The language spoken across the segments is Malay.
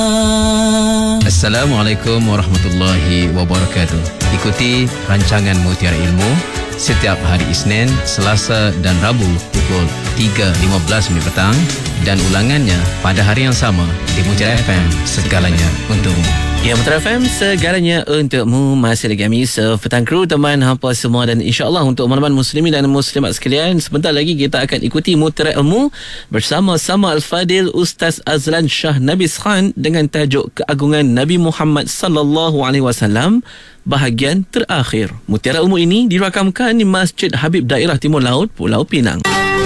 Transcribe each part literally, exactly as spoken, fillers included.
Assalamualaikum warahmatullahi wabarakatuh. Ikuti rancangan Mutiara Ilmu setiap hari Isnin, Selasa dan Rabu pukul tiga lima belas minit petang dan ulangannya pada hari yang sama di Mutiara F M, segalanya untukmu. Ya, Mutiara F M, segalanya untukmu. Masih lagi kami sevetang kru teman hampa semua, dan insyaAllah untuk teman-teman muslimin dan muslimat sekalian, sebentar lagi kita akan ikuti Mutiara Ilmu bersama-sama Al-Fadil Ustaz Azlan Shah Nabis Khan dengan tajuk Keagungan Nabi Muhammad sallallahu alaihi wasallam bahagian terakhir. Mutiara Ilmu ini dirakamkan di Masjid Habib Daerah Timur Laut, Pulau Pinang.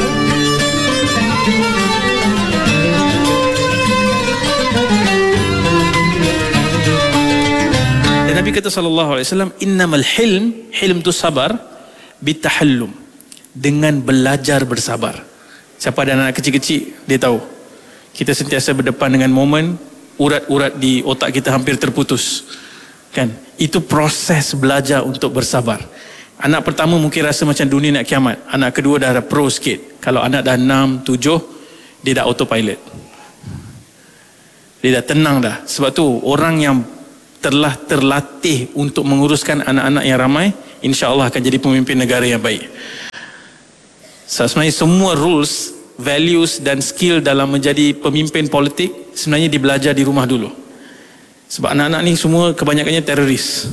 Nabi kata sallallahu alaihi wasallam, innamal hilm, hilm tu sabar, bitahallum, dengan belajar bersabar. Siapa ada anak kecil-kecil, dia tahu kita sentiasa berdepan dengan momen urat-urat di otak kita hampir terputus, kan? Itu proses belajar untuk bersabar. Anak pertama mungkin rasa macam dunia nak kiamat. Anak kedua dah pro sikit. Kalau anak dah enam, tujuh, dia dah autopilot, dia dah tenang dah. Sebab tu orang yang telah terlatih untuk menguruskan anak-anak yang ramai, insya-Allah akan jadi pemimpin negara yang baik. So, sebenarnya semua rules, values dan skill dalam menjadi pemimpin politik sebenarnya dibelajar di rumah dulu. Sebab anak-anak ni semua kebanyakannya teroris.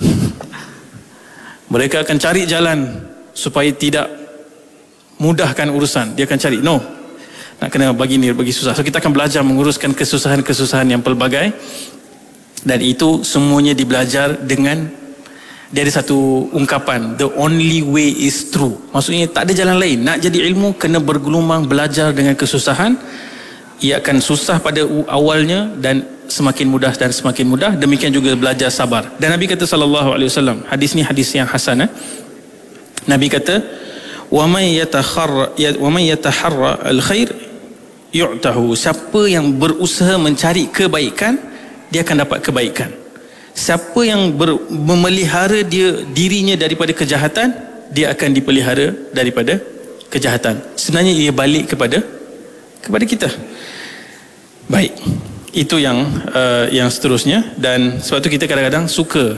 Mereka akan cari jalan supaya tidak mudahkan urusan. Dia akan cari, no, nak kena bagi ni, bagi susah. So kita akan belajar menguruskan kesusahan-kesusahan yang pelbagai. Dan itu semuanya dibelajar dengan, dia ada satu ungkapan, the only way is true. Maksudnya tak ada jalan lain. Nak jadi ilmu kena bergelumang belajar dengan kesusahan. Ia akan susah pada awalnya dan semakin mudah dan semakin mudah. Demikian juga belajar sabar. Dan Nabi kata sallallahu alaihi wasallam, hadis ni hadis yang hasan, eh? Nabi kata, wa man yatakharra wa man yataharra al-khair yu'tahu. Siapa yang berusaha mencari kebaikan, dia akan dapat kebaikan. Siapa yang ber, memelihara dia dirinya daripada kejahatan, dia akan dipelihara daripada kejahatan. Sebenarnya ia balik kepada kepada kita. Baik, itu yang uh, yang seterusnya. Dan sebab tu kita kadang-kadang suka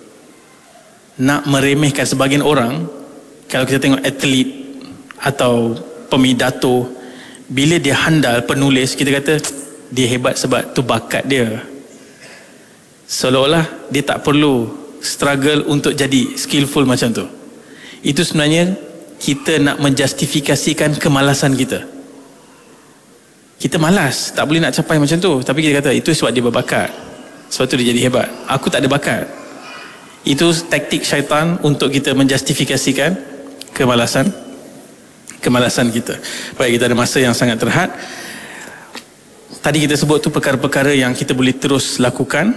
nak meremehkan sebahagian orang. Kalau kita tengok atlet atau pemidato, bila dia handal penulis, kita kata dia hebat sebab tu bakat dia. Seolah-olah dia tak perlu struggle untuk jadi skillful macam tu. Itu sebenarnya kita nak menjustifikasikan kemalasan kita. Kita malas, tak boleh nak capai macam tu. Tapi kita kata itu sebab dia berbakat, sebab tu dia jadi hebat. Aku tak ada bakat. Itu taktik syaitan untuk kita menjustifikasikan kemalasan Kemalasan kita. Baik, kita ada masa yang sangat terhad. Tadi kita sebut tu perkara-perkara yang kita boleh terus lakukan.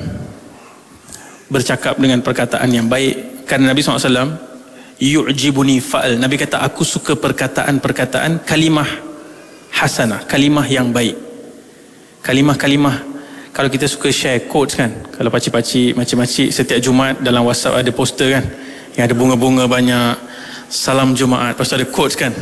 Bercakap dengan perkataan yang baik. Kerana Nabi sallallahu alaihi wasallam, yu'jibuni fa'al. Nabi kata, aku suka perkataan-perkataan kalimah hasanah, kalimah yang baik. Kalimah-kalimah, kalau kita suka share quotes kan, kalau pakcik-pakcik, makcik-makcik setiap Jumaat dalam WhatsApp ada poster kan, yang ada bunga-bunga banyak, salam Jumaat, lepas tu ada quotes kan.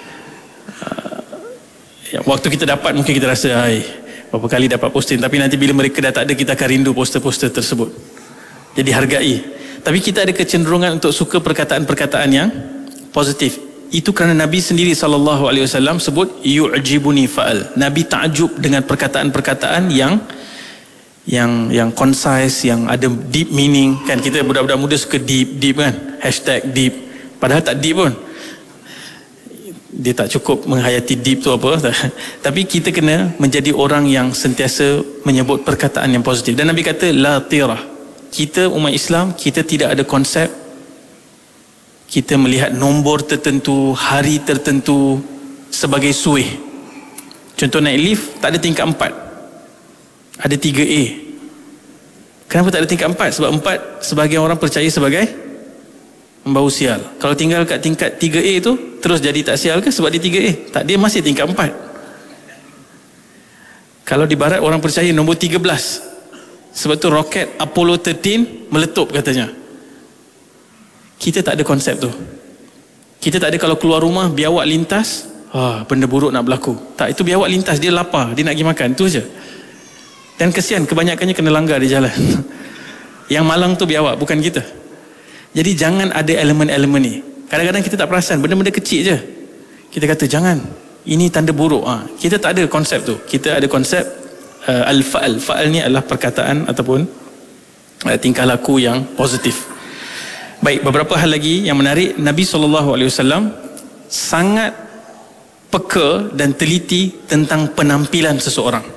uh, Waktu kita dapat mungkin kita rasa, hai, berapa kali dapat posting, tapi nanti bila mereka dah tak ada, kita akan rindu poster-poster tersebut. Jadi hargai. Tapi kita ada kecenderungan untuk suka perkataan-perkataan yang positif. Itu kerana Nabi sendiri sallallahu alaihi wasallam sebut yu'jibuni fa'al. Nabi takjub dengan perkataan-perkataan yang yang yang concise, yang ada deep meaning kan. Kita budak-budak muda suka deep deep kan, hashtag deep, padahal tak deep pun. Dia tak cukup menghayati deep tu apa. Tapi kita kena menjadi orang yang sentiasa menyebut perkataan yang positif. Dan Nabi kata la tirah. Kita umat Islam, kita tidak ada konsep kita melihat nombor tertentu, hari tertentu sebagai suih. Contoh naik lift, tak ada tingkat empat, ada tiga A. Kenapa tak ada tingkat empat? Sebab empat sebahagian orang percaya sebagai membau sial. Kalau tinggal kat tingkat tiga A tu, terus jadi tak sial ke sebab dia tiga A? Tak, dia masih tingkat empat. Kalau di barat orang percaya nombor tiga belas. Sebab tu roket Apollo tiga belas meletup katanya. Kita tak ada konsep tu. Kita tak ada kalau keluar rumah biawak lintas, ah, benda buruk nak berlaku. Tak, itu biawak lintas, dia lapar, dia nak pergi makan, tu je. Dan kesian, kebanyakannya kena langgar di jalan. Yang malang tu biawak, bukan kita. Jadi jangan ada elemen-elemen ni. Kadang-kadang kita tak perasan, benda-benda kecil je. Kita kata jangan, ini tanda buruk. Ha, kita tak ada konsep tu. Kita ada konsep uh, al-fa'al. Fa'al ni adalah perkataan ataupun uh, tingkah laku yang positif. Baik, beberapa hal lagi yang menarik. Nabi sallallahu alaihi wasallam sangat peka dan teliti tentang penampilan seseorang.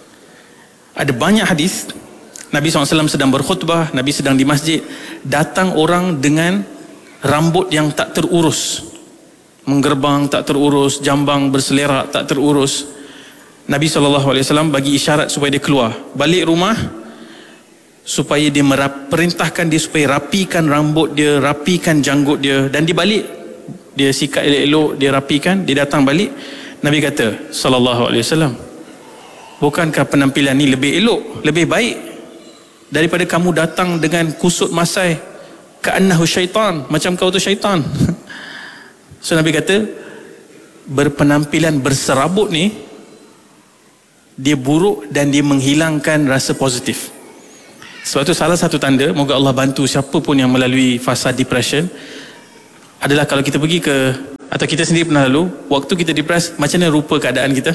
Ada banyak hadis Nabi sallallahu alaihi wasallam sedang berkhutbah, Nabi sedang di masjid, datang orang dengan rambut yang tak terurus, menggerbang tak terurus, jambang berselerak tak terurus. Nabi sallallahu alaihi wasallam bagi isyarat supaya dia keluar, balik rumah, supaya dia merap, perintahkan dia supaya rapikan rambut dia, rapikan janggut dia, dan dia balik, dia sikat elok-elok, dia rapikan, dia datang balik. Nabi kata sallallahu alaihi wasallam, bukankah penampilan ni lebih elok, lebih baik daripada kamu datang dengan kusut masai ka'annahu syaitan, macam kau tu syaitan. So Nabi kata berpenampilan berserabut ni dia buruk dan dia menghilangkan rasa positif. Sebab tu salah satu tanda, moga Allah bantu siapa pun yang melalui fasa depression, adalah kalau kita pergi ke, atau kita sendiri pernah lalu, waktu kita depress, macam mana rupa keadaan kita,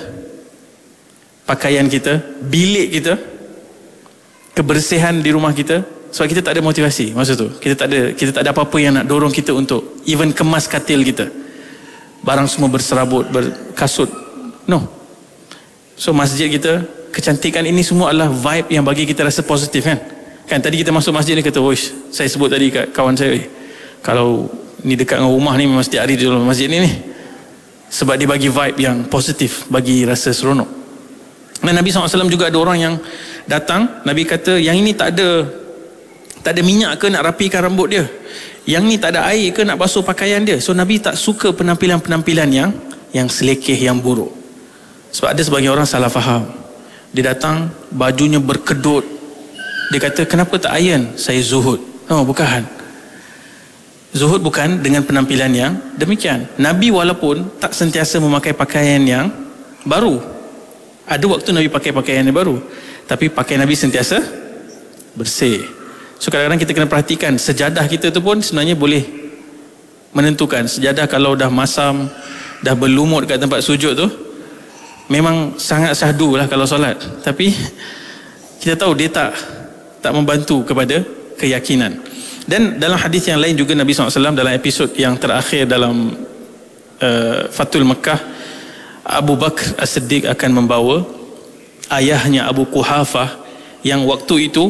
pakaian kita, bilik kita, kebersihan di rumah kita. Sebab kita tak ada motivasi masa tu. Kita tak ada kita tak ada apa-apa yang nak dorong kita untuk even kemas katil kita. Barang semua berserabut, berkasut. No. So masjid kita, kecantikan ini semua adalah vibe yang bagi kita rasa positif, kan? Kan tadi kita masuk masjid ni kata, "Woish, saya sebut tadi kat kawan saya, eh, kalau ni dekat dengan rumah ni memang setiap hari di dalam masjid ni ni." Sebab dia bagi vibe yang positif, bagi rasa seronok. Dan Nabi sallallahu alaihi wasallam juga ada orang yang datang, Nabi kata, yang ini tak ada tak ada minyak ke nak rapikan rambut dia, yang ni tak ada air ke nak basuh pakaian dia. So Nabi tak suka penampilan-penampilan yang yang selekeh, yang buruk. Sebab ada sebagian orang salah faham, dia datang bajunya berkedut, dia kata kenapa tak iron, saya zuhud. Oh, bukan. Zuhud bukan dengan penampilan yang demikian. Nabi walaupun tak sentiasa memakai pakaian yang baru, ada waktu Nabi pakai pakaian yang baru, tapi pakaian Nabi sentiasa bersih. So kadang-kadang kita kena perhatikan sejadah kita tu pun sebenarnya boleh menentukan. Sejadah kalau dah masam, dah berlumut kat tempat sujud tu, memang sangat syahdu lah kalau solat, tapi kita tahu dia tak tak membantu kepada keyakinan. Dan dalam hadis yang lain juga Nabi sallallahu alaihi wasallam dalam episod yang terakhir dalam uh, Fathul Mekah, Abu Bakar As-Siddiq akan membawa ayahnya Abu Quhafah yang waktu itu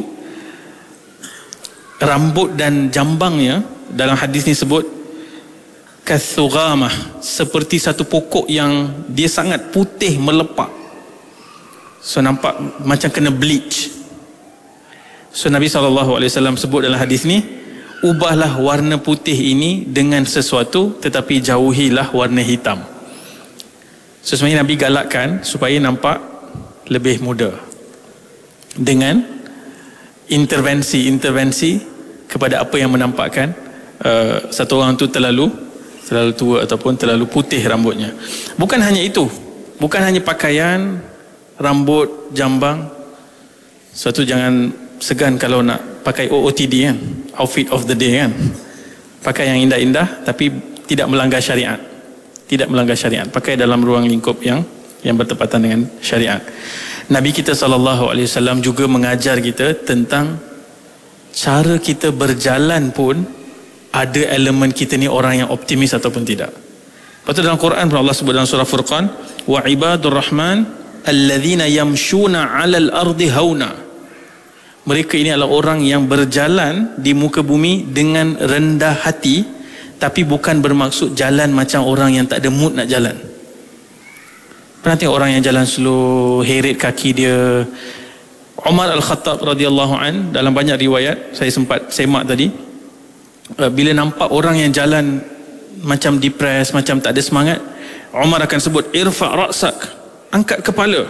rambut dan jambangnya dalam hadis ni sebut kathughamah, seperti satu pokok yang dia sangat putih melepak. So nampak macam kena bleach. So Nabi sallallahu alaihi wasallam sebut dalam hadis ni, ubahlah warna putih ini dengan sesuatu, tetapi jauhilah warna hitam. So sebenarnya Nabi galakkan supaya nampak lebih muda dengan intervensi-intervensi kepada apa yang menampakkan uh, satu orang tu terlalu terlalu tua ataupun terlalu putih rambutnya. Bukan hanya itu, bukan hanya pakaian, rambut, jambang. Suatu jangan segan kalau nak pakai O O T D, kan, outfit of the day, kan, pakai yang indah-indah tapi tidak melanggar syariat, tidak melanggar syariat, pakai dalam ruang lingkup yang yang bertepatan dengan syariat. Nabi kita sallallahu alaihi wasallam juga mengajar kita tentang cara kita berjalan pun ada elemen kita ni orang yang optimis ataupun tidak. Lepas tu dalam Quran pun Allah sebut dalam surah Furqan, wa ibadur rahman alladzina yamshuna 'alal ardi hauna. Mereka ini adalah orang yang berjalan di muka bumi dengan rendah hati, tapi bukan bermaksud jalan macam orang yang tak ada mood nak jalan. Pernah tengok orang yang jalan slow, heret kaki dia. Umar Al-Khattab radhiyallahu an, dalam banyak riwayat saya sempat semak tadi, bila nampak orang yang jalan macam depres, macam tak ada semangat, Umar akan sebut irfa' ra'sak, angkat kepala.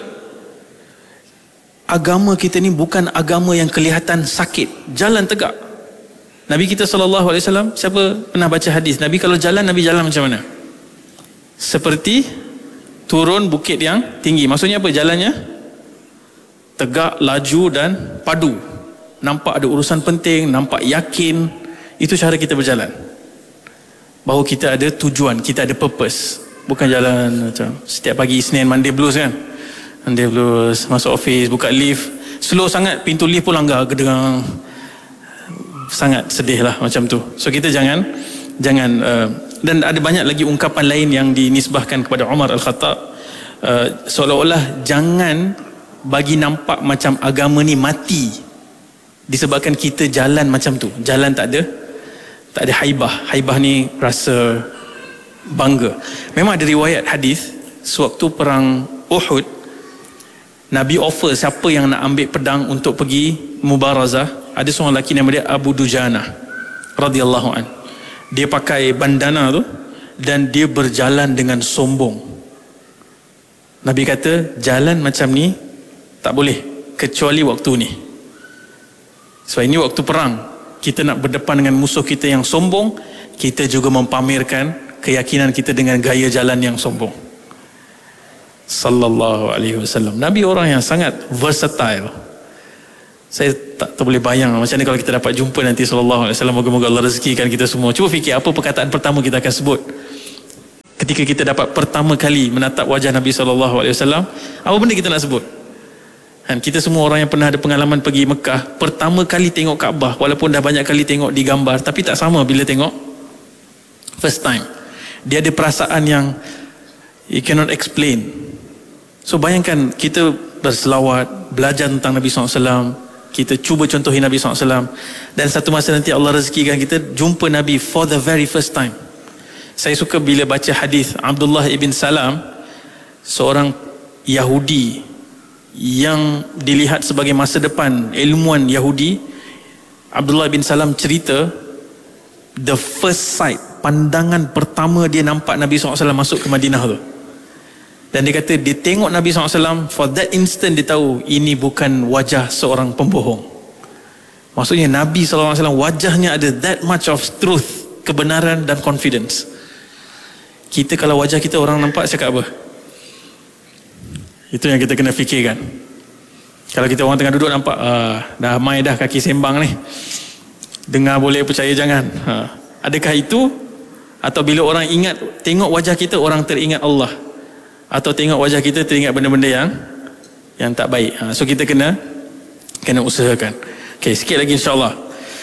Agama kita ni bukan agama yang kelihatan sakit, jalan tegak. Nabi kita sallallahu alaihi wasallam, siapa pernah baca hadis Nabi kalau jalan, Nabi jalan macam mana? Seperti turun bukit yang tinggi. Maksudnya apa jalannya? tegak, laju dan padu. Nampak ada urusan penting, nampak yakin. Itu cara kita berjalan. Bahawa kita ada tujuan, kita ada purpose. Bukan jalan macam setiap pagi Isnin, Monday blues kan. Monday blues, masuk office, buka lift, slow sangat, pintu lift pun langgar, gedengang. Sangat sedih lah macam tu. So kita jangan jangan uh, dan ada banyak lagi ungkapan lain yang dinisbahkan kepada Umar Al-Khattab, uh, seolah-olah jangan bagi nampak macam agama ni mati disebabkan kita jalan macam tu. Jalan tak ada tak ada haibah. Haibah ni rasa bangga. Memang ada riwayat hadis sewaktu perang Uhud, Nabi offer siapa yang nak ambil pedang untuk pergi mubarazah. Ada seorang lelaki nama dia Abu Dujana radhiyallahu an. Dia pakai bandana tu dan dia berjalan dengan sombong. Nabi kata jalan macam ni tak boleh kecuali waktu ni. Sebab ini waktu perang, kita nak berdepan dengan musuh kita yang sombong, kita juga mempamerkan keyakinan kita dengan gaya jalan yang sombong. Sallallahu alaihi wasallam. Nabi orang yang sangat versatile. Saya tak, tak boleh bayang macam ni kalau kita dapat jumpa nanti sallallahu alaihi wasallam. Moga-moga Allah rezekikan kita semua. Cuba fikir apa perkataan pertama kita akan sebut ketika kita dapat pertama kali menatap wajah Nabi sallallahu alaihi wasallam. Apa benda kita nak sebut? Dan kita semua orang yang pernah ada pengalaman pergi Mekah, pertama kali tengok Kaabah, walaupun dah banyak kali tengok di gambar, tapi tak sama bila tengok first time. Dia ada perasaan yang you cannot explain. So bayangkan kita berselawat, belajar tentang Nabi sallallahu alaihi wasallam, kita cuba contohi Nabi sallallahu alaihi wasallam, dan satu masa nanti Allah rezekikan kita jumpa Nabi for the very first time. Saya suka bila baca hadis Abdullah ibn Salam, seorang Yahudi yang dilihat sebagai masa depan ilmuwan Yahudi. Abdullah bin Salam cerita the first sight, pandangan pertama dia nampak Nabi sallallahu alaihi wasallam masuk ke Madinah tu. Dan dia kata dia tengok Nabi sallallahu alaihi wasallam, for that instant dia tahu ini bukan wajah seorang pembohong. Maksudnya Nabi sallallahu alaihi wasallam wajahnya ada that much of truth, kebenaran dan confidence. Kita kalau wajah kita orang nampak cakap apa? Itu yang kita kena fikirkan. Kalau kita orang tengah duduk nampak ah, dah mai dah kaki sembang ni, dengar boleh percaya jangan, ha. Adakah itu? Atau bila orang ingat tengok wajah kita orang teringat Allah, atau tengok wajah kita teringat benda-benda yang yang tak baik, ha. So kita kena kena usahakan. Okay, sikit lagi insyaAllah.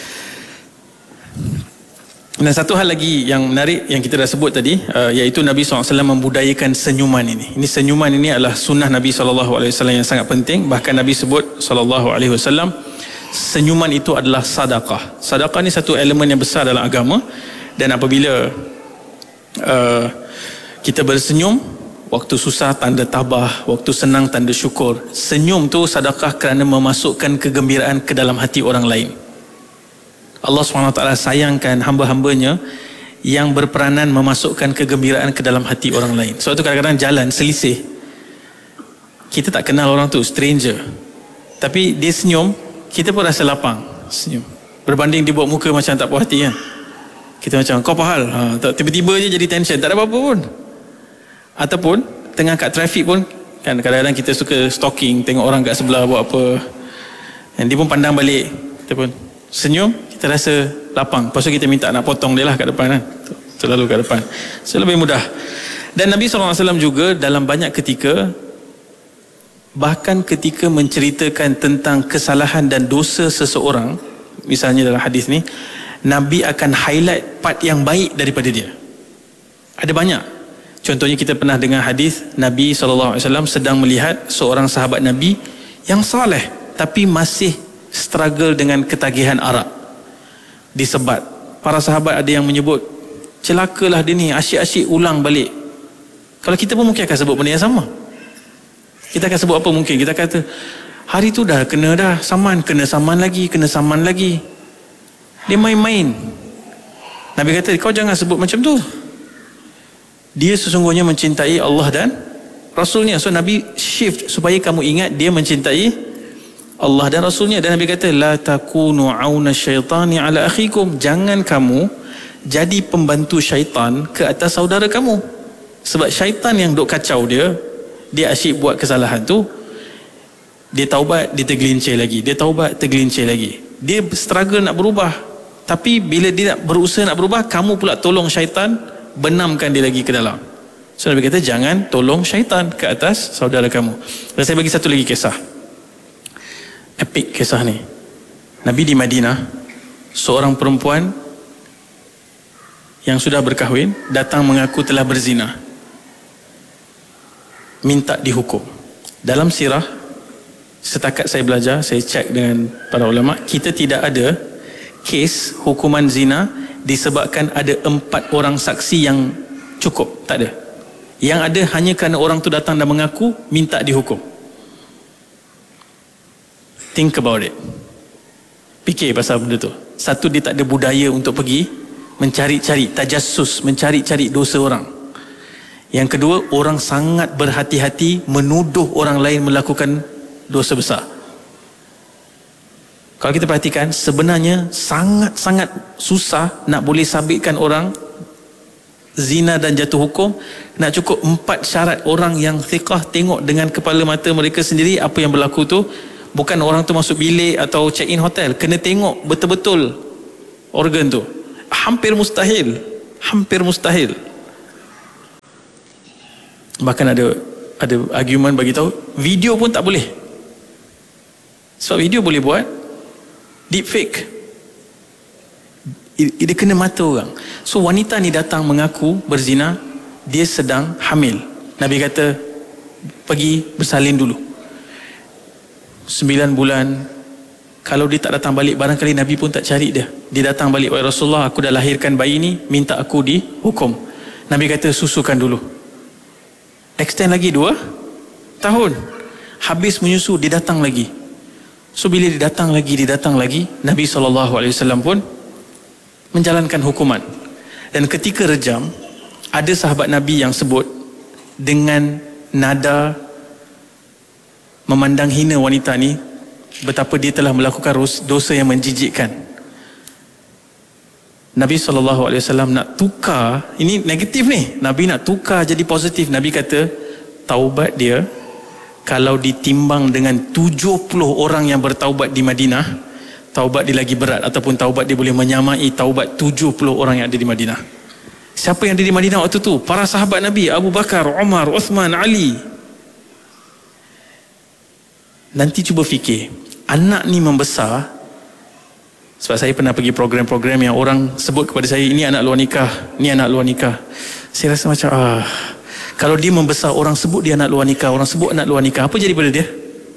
Dan satu hal lagi yang menarik yang kita dah sebut tadi, uh, iaitu Nabi sallallahu alaihi wasallam membudayakan senyuman ini. Ini senyuman ini adalah sunnah Nabi sallallahu alaihi wasallam yang sangat penting. Bahkan Nabi sebut sallallahu alaihi wasallam, senyuman itu adalah sedekah. Sedekah ni satu elemen yang besar dalam agama. Dan apabila uh, kita bersenyum, waktu susah tanda tabah, waktu senang tanda syukur. Senyum tu sedekah kerana memasukkan kegembiraan ke dalam hati orang lain. Allah subhanahu wa taala sayangkan hamba-hambanya yang berperanan memasukkan kegembiraan ke dalam hati orang lain. Sebab tu kadang-kadang jalan selisih, kita tak kenal orang tu, stranger, tapi dia senyum, kita pun rasa lapang senyum. Berbanding dia buat muka macam tak puas hati kan, kita macam kau apa hal, ha, tiba-tiba je jadi tension, tak ada apa-apa pun. Ataupun tengah kat trafik pun kan, kadang-kadang kita suka stalking, tengok orang kat sebelah buat apa, dan dia pun pandang balik, kita pun senyum, kita rasa lapang. Lepas tu kita minta nak potong dia lah kat depan kan, selalu kat depan, so lebih mudah. Dan Nabi sallallahu alaihi wasallam juga dalam banyak ketika, bahkan ketika menceritakan tentang kesalahan dan dosa seseorang, misalnya dalam hadis ni, Nabi akan highlight part yang baik daripada dia. Ada banyak. Contohnya kita pernah dengar hadis Nabi sallallahu alaihi wasallam sedang melihat seorang sahabat Nabi yang saleh tapi masih struggle dengan ketagihan arak, disebat. Para sahabat ada yang menyebut, celakalah dia ni, asyik-asyik ulang balik. Kalau kita pun mungkin akan sebut benda yang sama. Kita akan sebut apa mungkin, kita kata hari tu dah kena dah saman, kena saman lagi, kena saman lagi. Dia main-main. Nabi kata kau jangan sebut macam tu. Dia sesungguhnya mencintai Allah dan Rasulnya. So Nabi shift supaya kamu ingat dia mencintai Allah dan Rasulnya. Dan Nabi kata la takunu auna syaitani ala akhikum, jangan kamu jadi pembantu syaitan ke atas saudara kamu. Sebab syaitan yang duk kacau dia, dia asyik buat kesalahan tu, Dia taubat, dia tergelincir lagi. Dia taubat, tergelincir lagi. Dia struggle nak berubah. Tapi bila dia nak berusaha nak berubah, kamu pula tolong syaitan, benamkan dia lagi ke dalam. So Nabi kata, jangan tolong syaitan ke atas saudara kamu. Dan saya bagi satu lagi kisah. Epic kisah ni. Nabi di Madinah, seorang perempuan yang sudah berkahwin datang mengaku telah berzina, minta dihukum. Dalam sirah, setakat saya belajar, saya cek dengan para ulama, kita tidak ada kes hukuman zina disebabkan ada empat orang saksi yang cukup. Tak ada. Yang ada hanya kerana orang tu datang dan mengaku minta dihukum. Think about it. Fikir pasal benda tu. Satu, dia tak ada budaya untuk pergi mencari-cari, tajassus, mencari-cari dosa orang. Yang kedua, orang sangat berhati-hati menuduh orang lain melakukan dosa besar. Kalau kita perhatikan, sebenarnya sangat-sangat susah nak boleh sabitkan orang zina dan jatuh hukum. Nak cukup empat syarat orang yang thiqah tengok dengan kepala mata mereka sendiri apa yang berlaku tu. Bukan orang tu masuk bilik atau check in hotel, kena tengok betul-betul organ tu. Hampir mustahil. Hampir mustahil. Bahkan ada ada argument bagi tahu video pun tak boleh. Sebab video boleh buat deep fake. Dia kena mata orang. So wanita ni datang mengaku berzina, dia sedang hamil. Nabi kata pergi bersalin dulu sembilan bulan. Kalau dia tak datang balik, barangkali Nabi pun tak cari dia. Dia datang balik, wahai Rasulullah, aku dah lahirkan bayi ni, minta aku dihukum. Nabi kata susukan dulu. Extend lagi dua tahun. Habis menyusu, dia datang lagi. So bila dia datang lagi, dia datang lagi, Nabi sallallahu alaihi wasallam pun menjalankan hukuman. Dan ketika rejam, ada sahabat Nabi yang sebut dengan nada memandang hina wanita ni, betapa dia telah melakukan dosa yang menjijikkan. Nabi sallallahu alaihi wasallam nak tukar, ini negatif ni, Nabi nak tukar jadi positif. Nabi kata taubat dia kalau ditimbang dengan tujuh puluh orang yang bertaubat di Madinah, taubat dia lagi berat, ataupun taubat dia boleh menyamai taubat tujuh puluh orang yang ada di Madinah. Siapa yang ada di Madinah waktu tu? Para sahabat Nabi, Abu Bakar, Umar, Uthman, Ali. Nanti cuba fikir, anak ni membesar. Sebab saya pernah pergi program-program yang orang sebut kepada saya, ini anak luar nikah, ini anak luar nikah. Saya rasa macam ah, kalau dia membesar, orang sebut dia anak luar nikah, orang sebut anak luar nikah, apa jadi pada dia?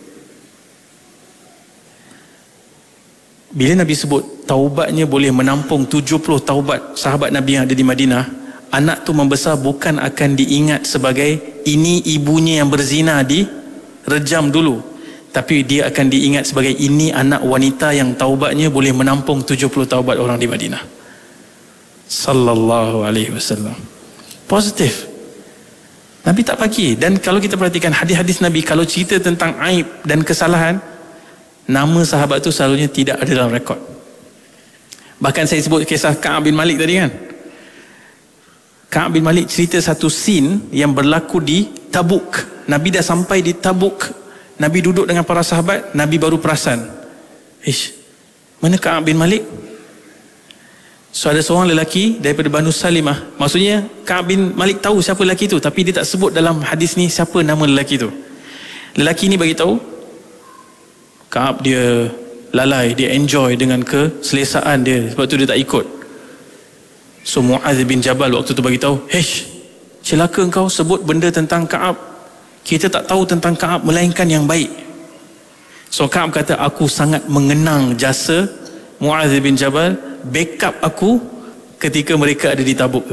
Bila Nabi sebut taubatnya boleh menampung tujuh puluh taubat sahabat Nabi yang ada di Madinah, anak tu membesar bukan akan diingat sebagai ini ibunya yang berzina di rejam dulu, tapi dia akan diingat sebagai ini anak wanita yang taubatnya boleh menampung tujuh puluh taubat orang di Madinah. Sallallahu alaihi wasallam. Positif. Nabi tak bagi. Dan kalau kita perhatikan hadis-hadis Nabi, kalau cerita tentang aib dan kesalahan, nama sahabat tu selalunya tidak ada dalam rekod. Bahkan saya sebut kisah Ka'ab bin Malik tadi kan. Ka'ab bin Malik cerita satu scene yang berlaku di Tabuk. Nabi dah sampai di Tabuk. Nabi duduk dengan para sahabat, Nabi baru perasan, ish, mana Ka'ab bin Malik? So ada seorang lelaki daripada Banu Salimah. Maksudnya Ka'ab bin Malik tahu siapa lelaki tu, tapi dia tak sebut dalam hadis ni siapa nama lelaki tu. Lelaki ni bagi tahu Ka'ab dia lalai, dia enjoy dengan keselesaan dia, sebab tu dia tak ikut. So Mu'adz bin Jabal waktu tu bagi tahu, "Hesh, celaka engkau sebut benda tentang Ka'ab. Kita tak tahu tentang Ka'ab melainkan yang baik." So Ka'ab kata, aku sangat mengenang jasa Mu'adz bin Jabal, backup aku ketika mereka ada di Tabuk tu.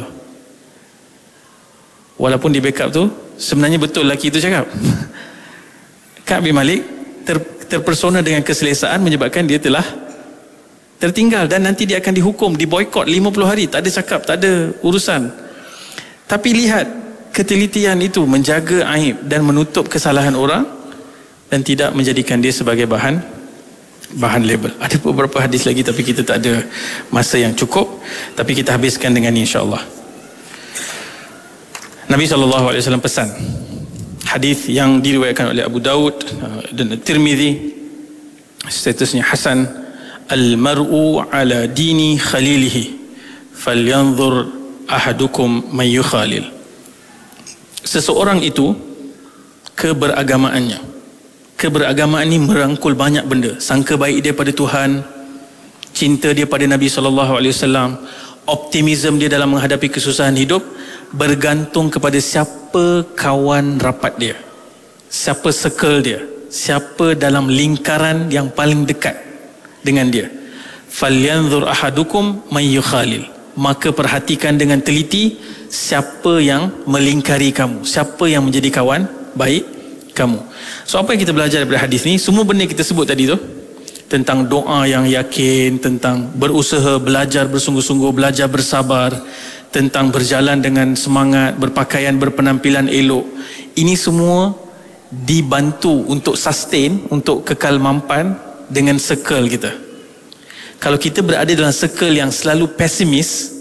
Walaupun di backup tu sebenarnya betul lelaki tu cakap. Ka'ab bin Malik ter, terpersona dengan keselesaan menyebabkan dia telah tertinggal, dan nanti dia akan dihukum, diboykot lima puluh hari, tak ada cakap, tak ada urusan. Tapi lihat ketelitian itu menjaga aib dan menutup kesalahan orang dan tidak menjadikan dia sebagai bahan bahan label. Ada beberapa hadis lagi tapi kita tak ada masa yang cukup, tapi kita habiskan dengan ini insya-Allah. Nabi sallallahu alaihi wasallam pesan, hadis yang diriwayatkan oleh Abu Daud uh, dan Tirmizi, statusnya hasan. Al-mar'u ala dini khalilihi falyanzur ahadukum man yukhalil. Seseorang itu keberagamaannya. Keberagamaan ini merangkul banyak benda. Sangka baik dia pada Tuhan, cinta dia pada Nabi sallallahu alaihi wasallam, optimism dia dalam menghadapi kesusahan hidup, bergantung kepada siapa kawan rapat dia, siapa circle dia, siapa dalam lingkaran yang paling dekat dengan dia. Falyanzur ahadukum man yukhalil. Maka perhatikan dengan teliti siapa yang melingkari kamu, siapa yang menjadi kawan baik kamu. So apa yang kita belajar daripada hadis ni? Semua benda kita sebut tadi tu, tentang doa yang yakin, tentang berusaha, belajar bersungguh-sungguh, belajar bersabar, tentang berjalan dengan semangat, berpakaian, berpenampilan elok. Ini semua dibantu untuk sustain, untuk kekal mampan dengan circle kita. Kalau kita berada dalam circle yang selalu pesimis,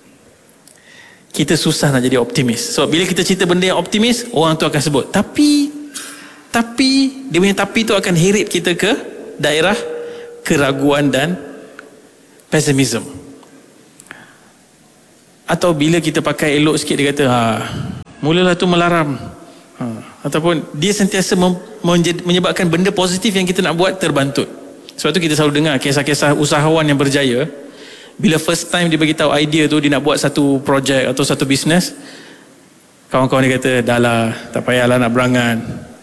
kita susah nak jadi optimis. Sebab bila kita cerita benda yang optimis, orang tu akan sebut tapi, tapi dia punya tapi tu akan heret kita ke daerah keraguan dan pesimism. Atau bila kita pakai elok sikit, dia kata ha, mulalah tu melaram, ha. Ataupun dia sentiasa mem- menyebabkan benda positif yang kita nak buat terbantut. Sebab tu kita selalu dengar kisah-kisah usahawan yang berjaya. Bila first time dia bagi tahu idea tu, dia nak buat satu projek atau satu bisnes, kawan-kawan dia kata dah lah, tak payahlah nak berangan.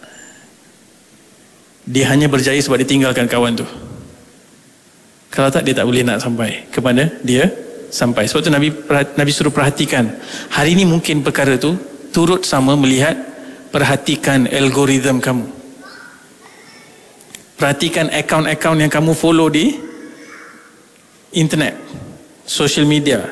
Dia hanya berjaya sebab dia tinggalkan kawan tu. Kalau tak, dia tak boleh nak sampai ke mana dia sampai. Sebab tu Nabi Nabi suruh perhatikan. Hari ini mungkin perkara tu turut sama melihat, perhatikan algoritma kamu. Perhatikan akaun-akaun yang kamu follow di internet, social media.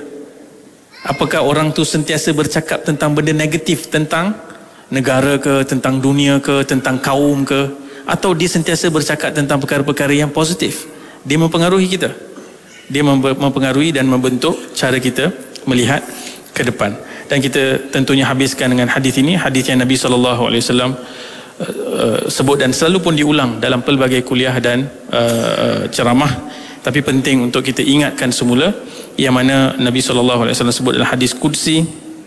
Apakah orang tu sentiasa bercakap tentang benda negatif, tentang negara ke, tentang dunia ke, tentang kaum ke, atau dia sentiasa bercakap tentang perkara-perkara yang positif? Dia mempengaruhi kita. Dia mempengaruhi dan membentuk cara kita melihat ke depan. Dan kita tentunya habiskan dengan hadis ini, hadis yang Nabi sallallahu alaihi wasallam uh, sebut dan selalu pun diulang dalam pelbagai kuliah dan uh, ceramah. Tapi penting untuk kita ingatkan semula, yang mana Nabi sallallahu alaihi wasallam sebut dalam hadis qudsi.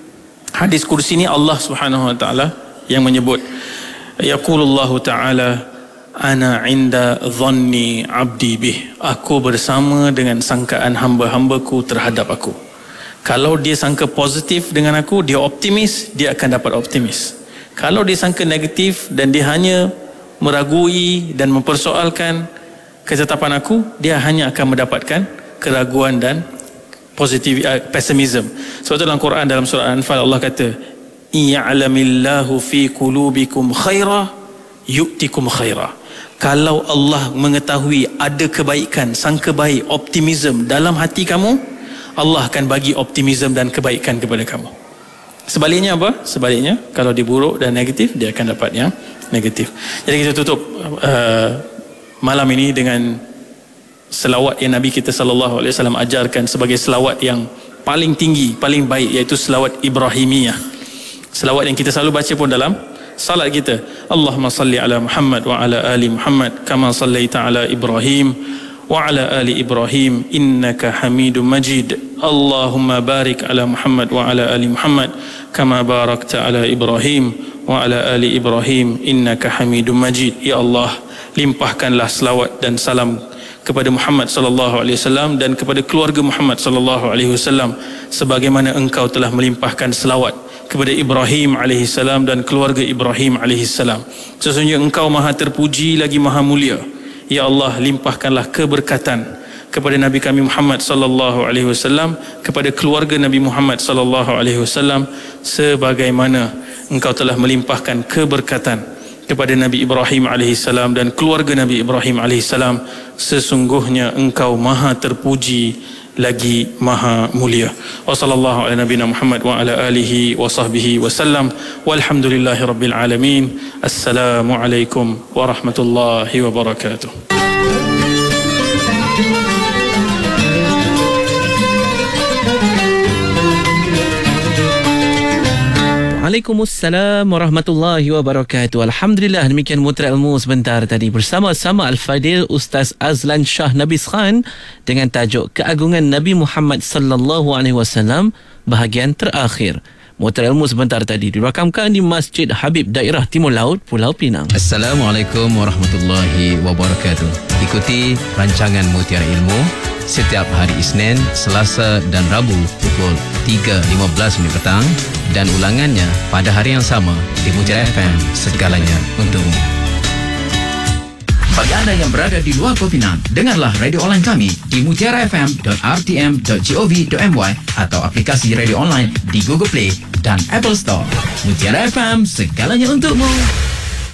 Hadis qudsi ni Allah Subhanahu wa taala yang menyebut, yaqulullahu taala ana inda dhanni abdi bih. Aku bersama dengan sangkaan hamba-hambaku terhadap aku. Kalau dia sangka positif dengan aku, dia optimis, dia akan dapat optimis. Kalau dia sangka negatif dan dia hanya meragui dan mempersoalkan ketetapan aku, dia hanya akan mendapatkan keraguan dan positif, uh, pessimism. Sebab itu dalam Quran, dalam surah Al-Anfal, Allah kata, "Iya'lamillahu fi qulubikum khaira yu'tikum khaira." Kalau Allah mengetahui ada kebaikan, sangka baik, optimism dalam hati kamu, Allah akan bagi optimism dan kebaikan kepada kamu. Sebaliknya apa? Sebaliknya, kalau dia buruk dan negatif, dia akan dapat yang negatif. Jadi kita tutup uh, malam ini dengan selawat yang Nabi kita sallallahu alaihi wasallam ajarkan sebagai selawat yang paling tinggi, paling baik, iaitu selawat Ibrahimiyah. Selawat yang kita selalu baca pun dalam salat kita. Allahumma salli ala Muhammad wa ala ali Muhammad kama sallaita ala Ibrahim wa ala ali Ibrahim innaka Hamidum Majid. Allahumma barik ala Muhammad wa ala ali Muhammad kama barakta ala Ibrahim wa ala ali Ibrahim innaka Hamidum Majid. Ya Allah, limpahkanlah selawat dan salam kepada Muhammad sallallahu alaihi wasallam dan kepada keluarga Muhammad sallallahu alaihi wasallam sebagaimana engkau telah melimpahkan selawat kepada Ibrahim alaihi salam dan keluarga Ibrahim alaihi salam. Sesungguhnya engkau maha terpuji lagi maha mulia. Ya Allah, limpahkanlah keberkatan kepada Nabi kami Muhammad sallallahu alaihi wasallam, kepada keluarga Nabi Muhammad sallallahu alaihi wasallam sebagaimana engkau telah melimpahkan keberkatan kepada Nabi Ibrahim alaihi salam dan keluarga Nabi Ibrahim alaihi salam. Sesungguhnya engkau maha terpuji lagi maha mulia. Wa sallallahu ala nabiyina Muhammad wa ala alihi wa sahbihi wa sallam. Walhamdulillahi rabbil alamin. Assalamualaikum warahmatullahi wabarakatuh. Waalaikumsalam warahmatullahi wabarakatuh. Alhamdulillah, demikian Mutiara Ilmu sebentar tadi bersama-sama Al-Fadil Ustaz Azlan Shah Nabis Khan dengan tajuk Keagungan Nabi Muhammad sallallahu alaihi wasallam bahagian terakhir. Mutiara Ilmu sebentar tadi dirakamkan di Masjid Habib Daerah Timur Laut, Pulau Pinang. Assalamualaikum warahmatullahi wabarakatuh. Ikuti rancangan Mutiara Ilmu setiap hari Isnin, Selasa dan Rabu pukul tiga lima belas minit petang dan ulangannya pada hari yang sama di Mutiara F M, segalanya untukmu. Bagi anda yang berada di luar Pulau Pinang, dengarlah radio online kami di mutiara f m dot r t m dot gov dot m y atau aplikasi radio online di Google Play dan Apple Store. Mutiara F M, segalanya untukmu.